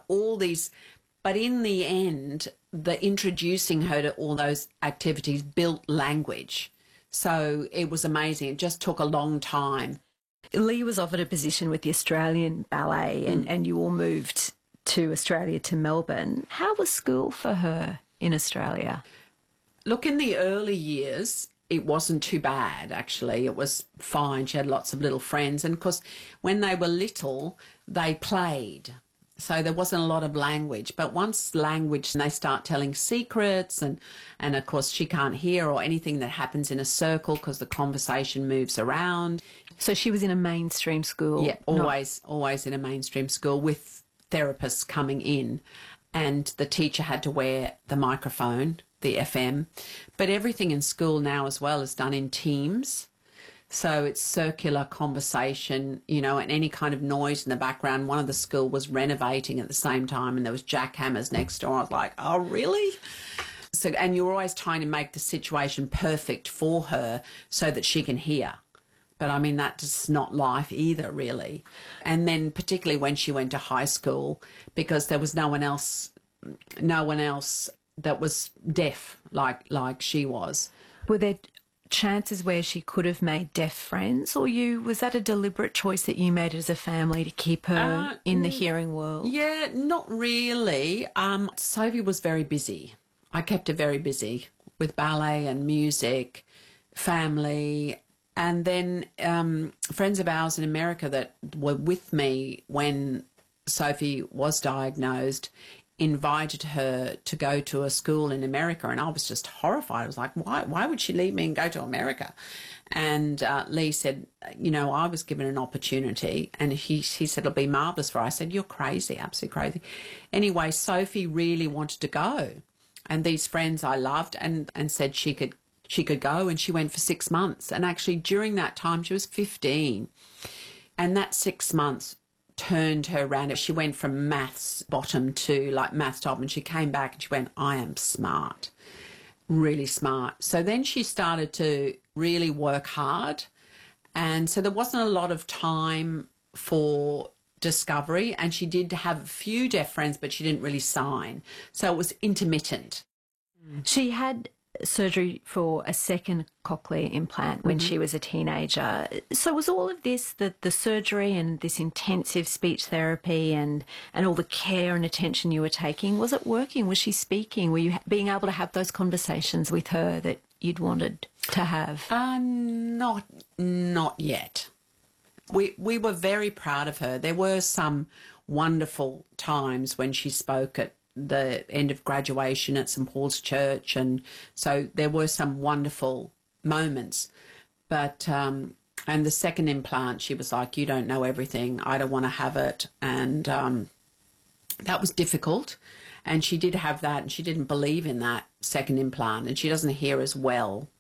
all these. But in the end, the introducing her to all those activities built language. So it was amazing. It just took a long time. Lee was offered a position with the Australian Ballet and you all moved to Australia, to Melbourne. How was school for her in Australia? Look, in the early years, it wasn't too bad, actually. It was fine. She had lots of little friends. And, of course, when they were little, they played. So there wasn't a lot of language. But once language, they start telling secrets and of course, she can't hear or anything that happens in a circle because the conversation moves around. So she was in a mainstream school? Yeah, always in a mainstream school with therapists coming in. And the teacher had to wear the microphone, the FM. But everything in school now as well is done in teams. So it's circular conversation, you know, and any kind of noise in the background. One of the school was renovating at the same time and there was jackhammers next door. I was like, oh, really? So, and you're always trying to make the situation perfect for her so that she can hear. But, I mean, that's not life either, really. And then particularly when she went to high school, because there was no one else that was deaf like she was. Were there chances where she could have made deaf friends, or was that a deliberate choice that you made as a family to keep her in the hearing world? Yeah, not really. Sophie was very busy. I kept her very busy with ballet and music, family, and then friends of ours in America that were with me when Sophie was diagnosed invited her to go to a school in America, and I was just horrified. I was like, why would she leave me and go to America? And Lee said, you know, I was given an opportunity, and he said, it'll be marvellous for her. I said, you're crazy, absolutely crazy. Anyway, Sophie really wanted to go, and these friends I loved and said she could go, and she went for 6 months. And actually during that time, she was 15, and that 6 months turned her around. She went from maths bottom to like maths top, and she came back and she went, I am smart, really smart. So then she started to really work hard, and so there wasn't a lot of time for discovery, and she did have a few deaf friends, but she didn't really sign. So it was intermittent. She had surgery for a second cochlear implant when she was a teenager. So was all of this, the surgery and this intensive speech therapy and all the care and attention you were taking, was it working? Was she speaking? Were you being able to have those conversations with her that you'd wanted to have? Not yet. We were very proud of her. There were some wonderful times when she spoke at the end of graduation at St Paul's Church, and so there were some wonderful moments. But and the second implant, she was like, you don't know everything, I don't want to have it. And that was difficult, and she did have that, and she didn't believe in that second implant, and she doesn't hear as well